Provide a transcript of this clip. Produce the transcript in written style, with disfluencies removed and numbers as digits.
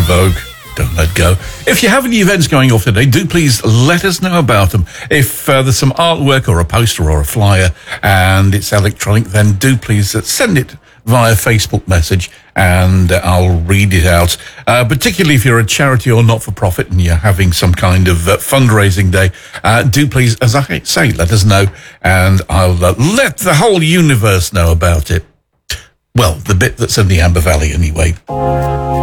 Vogue. Don't let go. If you have any events going off today, do please let us know about them. If there's some artwork or a poster or a flyer and it's electronic, then do please send it via Facebook message and I'll read it out. Particularly if you're a charity or not-for-profit and you're having some kind of fundraising day, do please, as I say, let us know and I'll let the whole universe know about it. Well, the bit that's in the Amber Valley anyway.